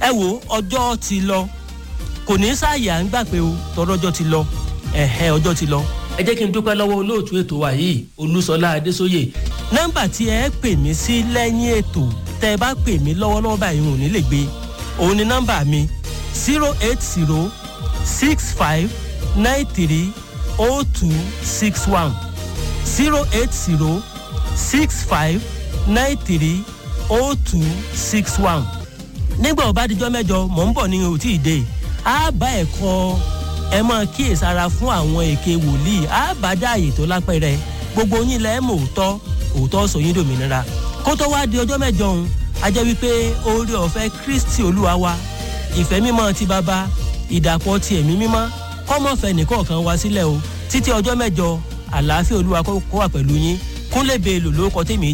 ẹ wo ọjọ́ ti lọ kò ní sáàyè à ń gbà pé o tọrọjọ́ ti lọ ọjọ́ ti lọ. ẹ jẹ́ kí n dúpẹ́ lọ́wọ́ olóòtú ètò wa yìí Olúṣọlá Adésóyè. nọ́mbà tí ẹ pè mí sí lẹ́yìn ètò tẹ́ ẹ bá pè mí lọ́wọ́lọ́wọ́ báyìí ò ní lè gbé òun ni nọ́mbà mi 08065930261 08065930261. nígbà ó bá dijọ́ mẹ́jọ mò ń bọ̀ ní òtí ìdè á bá ẹ̀kọ́ ẹ máa kíyèsára fún àwọn èké wòlíì á bá dáàyè tó lápẹ̀rẹ̀ gbogbo yín lẹ́ mọ̀ òótọ́ sọ yín dòmìnira kó tó wá di ọjọ́ mẹ́jọ òun a jẹ́ wípé oore ọ̀fẹ́ Kristi Olúwa wa ìfẹ́ mímọ́ ti bàbá ìdàpọ̀ ti ẹ̀mí mímọ́ kọ́mọ̀fẹ́ nìkọ̀ọ̀kan wá sílẹ̀ o títí ọjọ́ mẹ́jọ àlàáfíà Olúwa kó wà pẹ̀lú yín Kúnlé Bello lórúkọ tèmi